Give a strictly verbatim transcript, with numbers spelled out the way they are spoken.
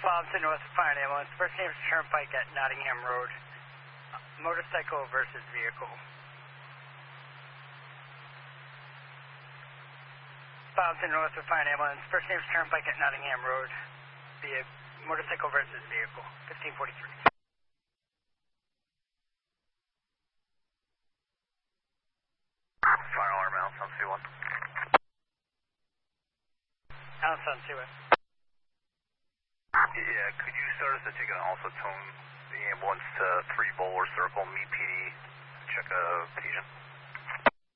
Bompton North Fire Ambulance. First name is Turnpike at Nottingham Road. Motorcycle versus vehicle. Bompton North Fire Ambulance. First name is Turnpike at Nottingham Road. Via motorcycle versus vehicle. fifteen forty-three. Fire alarm, Allen Sun C one. Allen Sun C one. Yeah, could you start us a ticket and also tone the ambulance to three Bowler Circle, meet P D, check a patient?